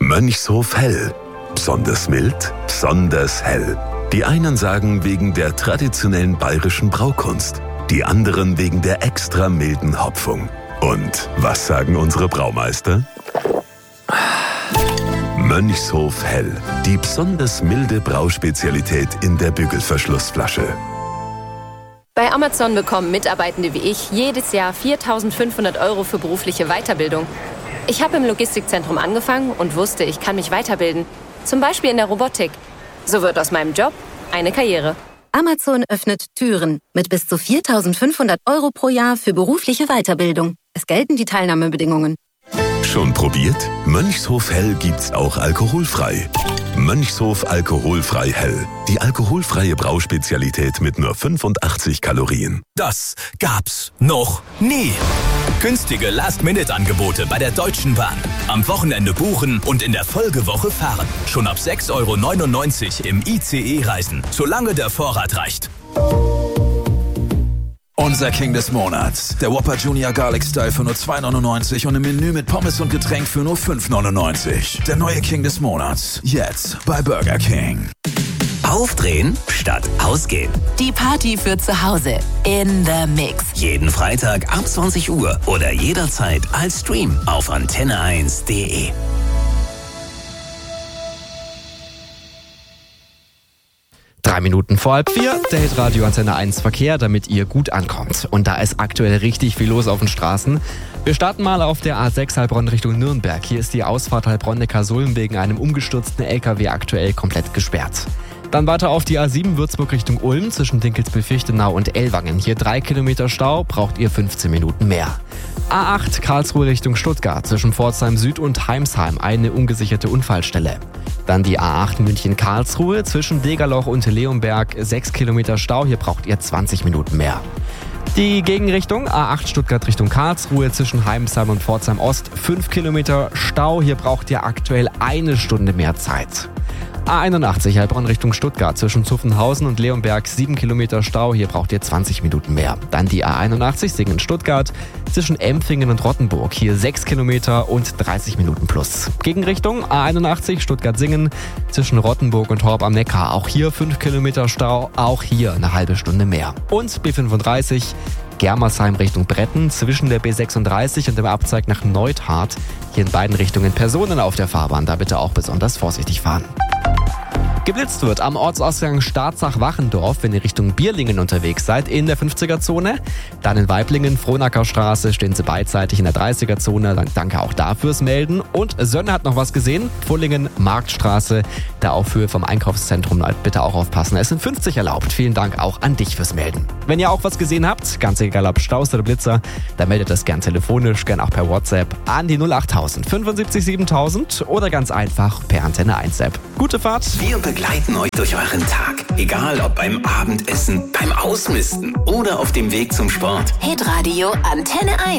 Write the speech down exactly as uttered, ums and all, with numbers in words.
Mönchshof Hell. Besonders mild, besonders hell. Die einen sagen wegen der traditionellen bayerischen Braukunst, die anderen wegen der extra milden Hopfung. Und was sagen unsere Braumeister? Mönchshof Hell, die besonders milde Brauspezialität in der Bügelverschlussflasche. Bei Amazon bekommen Mitarbeitende wie ich jedes Jahr viertausendfünfhundert Euro für berufliche Weiterbildung. Ich habe im Logistikzentrum angefangen und wusste, ich kann mich weiterbilden. Zum Beispiel in der Robotik. So wird aus meinem Job eine Karriere. Amazon öffnet Türen mit bis zu viertausendfünfhundert Euro pro Jahr für berufliche Weiterbildung. Es gelten die Teilnahmebedingungen. Schon probiert? Mönchshof Hell gibt's auch alkoholfrei. Mönchshof Alkoholfrei Hell. Die alkoholfreie Brauspezialität mit nur fünfundachtzig Kalorien. Das gab's noch nie. Günstige Last-Minute-Angebote bei der Deutschen Bahn. Am Wochenende buchen und in der Folgewoche fahren. Schon ab sechs Euro neunundneunzig im I C E reisen, solange der Vorrat reicht. Unser King des Monats. Der Whopper Junior Garlic Style für nur zwei neunundneunzig und im Menü mit Pommes und Getränk für nur fünf neunundneunzig. Der neue King des Monats. Jetzt bei Burger King. Aufdrehen statt ausgehen. Die Party für zu Hause. In the Mix. Jeden Freitag ab zwanzig Uhr oder jederzeit als Stream auf antenne eins punkt de. Drei Minuten vor halb vier, der Hitradio Antenne eins Verkehr, damit ihr gut ankommt. Und da ist aktuell richtig viel los auf den Straßen. Wir starten mal auf der A sechs Heilbronn Richtung Nürnberg. Hier ist die Ausfahrt Heilbronn-Neckarsulm wegen einem umgestürzten L K W aktuell komplett gesperrt. Dann weiter auf die A sieben Würzburg Richtung Ulm zwischen Dinkelsbühl-Fichtenau und Ellwangen. Hier drei Kilometer Stau, braucht ihr fünfzehn Minuten mehr. A acht Karlsruhe Richtung Stuttgart zwischen Pforzheim Süd und Heimsheim eine ungesicherte Unfallstelle. Dann die A acht München-Karlsruhe zwischen Degerloch und Leonberg sechs Kilometer Stau, hier braucht ihr zwanzig Minuten mehr. Die Gegenrichtung A acht Stuttgart Richtung Karlsruhe zwischen Heimsheim und Pforzheim Ost fünf Kilometer Stau, hier braucht ihr aktuell eine Stunde mehr Zeit. A einundachtzig Heilbronn Richtung Stuttgart zwischen Zuffenhausen und Leonberg sieben Kilometer Stau, hier braucht ihr zwanzig Minuten mehr. Dann die A einundachtzig Singen-Stuttgart zwischen Empfingen und Rottenburg, hier sechs Kilometer und dreißig Minuten plus. Gegenrichtung A einundachtzig Stuttgart-Singen zwischen Rottenburg und Horb am Neckar, auch hier fünf Kilometer Stau, auch hier eine halbe Stunde mehr. Und B fünfunddreißig Germersheim Richtung Bretten zwischen der B sechsunddreißig und dem Abzweig nach Neuthardt, hier in beiden Richtungen Personen auf der Fahrbahn, da bitte auch besonders vorsichtig fahren. Geblitzt wird am Ortsausgang Staatsach-Wachendorf, wenn ihr Richtung Bierlingen unterwegs seid, in der fünfziger-Zone. Dann in Weiblingen, Frohnackerstraße, stehen sie beidseitig in der dreißiger-Zone. Danke auch dafür's Melden. Und Sönne hat noch was gesehen. Pfullingen, Marktstraße, der Aufhöhe vom Einkaufszentrum. Bitte auch aufpassen. Es sind fünfzig erlaubt. Vielen Dank auch an dich fürs Melden. Wenn ihr auch was gesehen habt, ganz egal ob Staus oder Blitzer, dann meldet das gern telefonisch, gern auch per WhatsApp an die null achttausend fünfundsiebzig siebentausend oder ganz einfach per Antenne eins App. Gute Fahrt! Wir begleiten euch durch euren Tag. Egal ob beim Abendessen, beim Ausmisten oder auf dem Weg zum Sport. Hitradio Antenne eins.